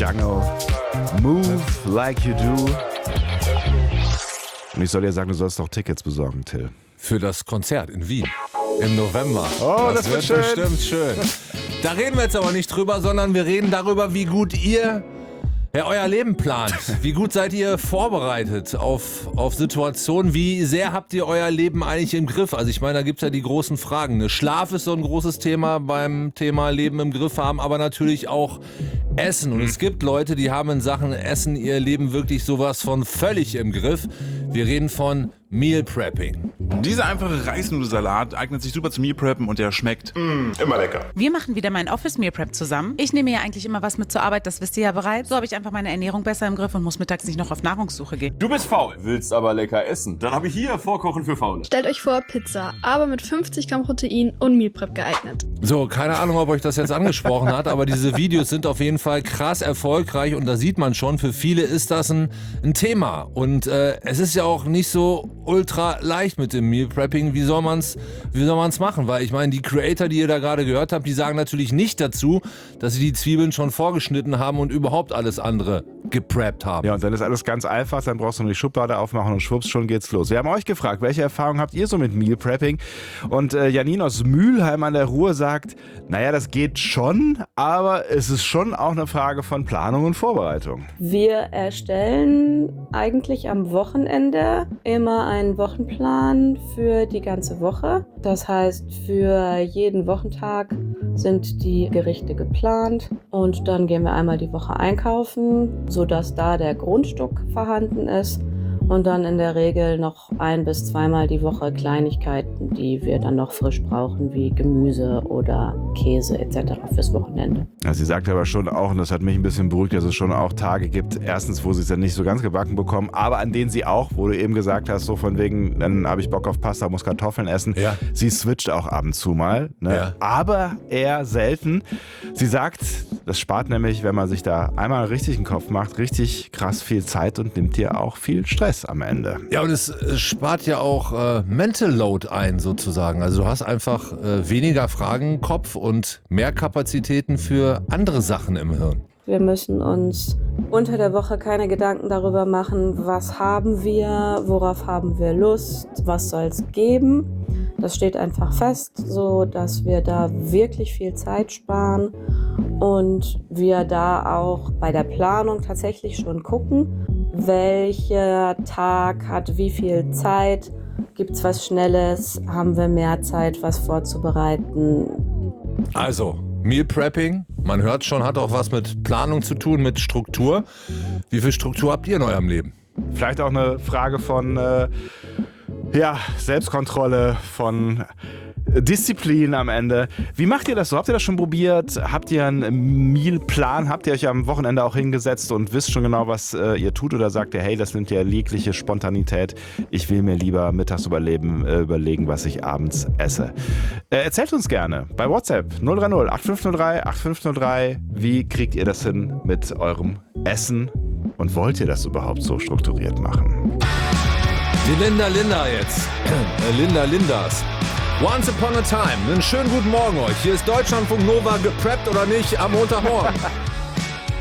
Jungle. Move like you do. Und ich soll dir sagen, du sollst doch Tickets besorgen, Till. Für das Konzert in Wien im November. Oh, das wird schön. Bestimmt schön. Da reden wir jetzt aber nicht drüber, sondern wir reden darüber, wie gut ihr euer Leben plant. Wie gut seid ihr vorbereitet auf Situationen? Wie sehr habt ihr euer Leben eigentlich im Griff? Also ich meine, da gibt es ja die großen Fragen. Ne? Schlaf ist so ein großes Thema beim Thema Leben im Griff haben, aber natürlich auch Essen. Und es gibt Leute, die haben in Sachen Essen ihr Leben wirklich sowas von völlig im Griff. Wir reden von Meal Prepping. Dieser einfache Reisnudelsalat eignet sich super zum Meal Preppen und der schmeckt Immer lecker. Wir machen wieder meinen Office Meal Prep zusammen. Ich nehme ja eigentlich immer was mit zur Arbeit, das wisst ihr ja bereits. So habe ich einfach meine Ernährung besser im Griff und muss mittags nicht noch auf Nahrungssuche gehen. Du bist faul, willst aber lecker essen. Dann habe ich hier Vorkochen für Faule. Stellt euch vor, Pizza, aber mit 50 Gramm Protein und Meal Prep geeignet. So, keine Ahnung, ob euch das jetzt angesprochen hat, aber diese Videos sind auf jeden Fall krass erfolgreich und da sieht man schon, für viele ist das ein Thema. Und es ist ja auch nicht so ultra leicht mit dem Meal Prepping. Wie soll man's machen? Weil ich meine, die Creator, die ihr da gerade gehört habt, die sagen natürlich nicht dazu, dass sie die Zwiebeln schon vorgeschnitten haben und überhaupt alles andere gepreppt haben. Ja, und dann ist alles ganz einfach, dann brauchst du nur die Schublade aufmachen und schwupps, schon geht's los. Wir haben euch gefragt, welche Erfahrungen habt ihr so mit Meal Prepping? Und Janine aus Mülheim an der Ruhr sagt, naja, das geht schon, aber es ist schon auch eine Frage von Planung und Vorbereitung. Wir erstellen eigentlich am Wochenende immer einen Wochenplan für die ganze Woche. Das heißt, für jeden Wochentag sind die Gerichte geplant und dann gehen wir einmal die Woche einkaufen, sodass da der Grundstock vorhanden ist. Und dann in der Regel noch 1- bis zweimal die Woche Kleinigkeiten, die wir dann noch frisch brauchen, wie Gemüse oder Käse etc. fürs Wochenende. Ja, sie sagt aber schon auch, und das hat mich ein bisschen beruhigt, dass es schon auch Tage gibt, erstens, wo sie es dann nicht so ganz gebacken bekommen, aber an denen sie auch, wo du eben gesagt hast, so von wegen, dann habe ich Bock auf Pasta, muss Kartoffeln essen. Ja. Sie switcht auch ab und zu mal, ne? Ja. Aber eher selten. Sie sagt, das spart nämlich, wenn man sich da einmal richtig den Kopf macht, richtig krass viel Zeit und nimmt dir auch viel Stress am Ende. Ja, und es spart ja auch Mental Load ein sozusagen. Also du hast einfach weniger Fragen im Kopf und mehr Kapazitäten für andere Sachen im Hirn. Wir müssen uns unter der Woche keine Gedanken darüber machen, was haben wir, worauf haben wir Lust, was soll es geben. Das steht einfach fest, so dass wir da wirklich viel Zeit sparen und wir da auch bei der Planung tatsächlich schon gucken, welcher Tag hat wie viel Zeit, gibt es was Schnelles, haben wir mehr Zeit, was vorzubereiten. Also, Meal Prepping, man hört schon, hat auch was mit Planung zu tun, mit Struktur. Wie viel Struktur habt ihr in eurem Leben? Vielleicht auch eine Frage von Selbstkontrolle, von Disziplin am Ende. Wie macht ihr das so? Habt ihr das schon probiert? Habt ihr einen Mealplan? Habt ihr euch am Wochenende auch hingesetzt und wisst schon genau, was ihr tut? Oder sagt ihr, hey, das nimmt ja jegliche Spontanität. Ich will mir lieber mittags überlegen, was ich abends esse. Erzählt uns gerne bei WhatsApp 030 8503 8503. Wie kriegt ihr das hin mit eurem Essen? Und wollt ihr das überhaupt so strukturiert machen? Die Linda jetzt. Lindas. Once Upon a Time. Einen schönen guten Morgen euch. Hier ist Deutschlandfunk Nova, gepreppt oder nicht, am Montagmorgen.